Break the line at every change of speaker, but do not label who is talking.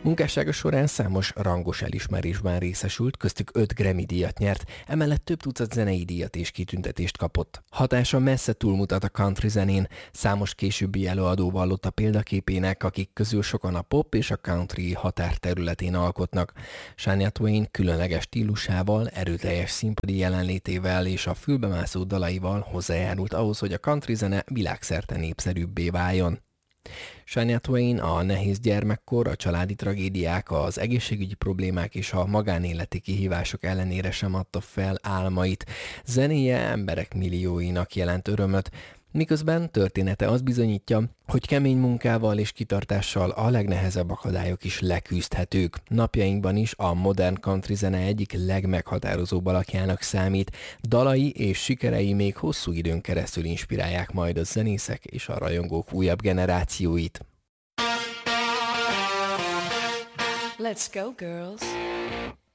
Munkássága során számos rangos elismerésben részesült, köztük 5 Grammy-díjat nyert, emellett több tucat zenei díjat és kitüntetést kapott. Hatása messze túlmutat a country zenén, számos későbbi előadó vallotta példaképének, akik közül sokan a pop és a country határterületén alkotnak. Shania Twain különleges stílusával, erőteljes színpadi jelenlétével és a fülbemászó dalaival hozzájárult ahhoz, hogy a country zene világszerte népszerűbbé váljon. Shania Twain a nehéz gyermekkor, a családi tragédiák, az egészségügyi problémák és a magánéleti kihívások ellenére sem adta fel álmait. Zenéje emberek millióinak jelent örömöt, miközben története azt bizonyítja, hogy kemény munkával és kitartással a legnehezebb akadályok is leküzdhetők. Napjainkban is a modern country zene egyik legmeghatározóbb alakjának számít. Dalai és sikerei még hosszú időn keresztül inspirálják majd a zenészek és a rajongók újabb generációit.
Let's go, girls.